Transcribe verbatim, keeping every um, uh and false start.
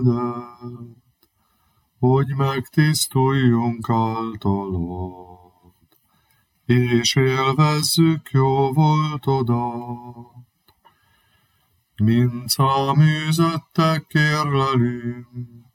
hogy megtisztuljunk általad, és élvezzük jó voltodat. Mint száműzöttek kérlelünk,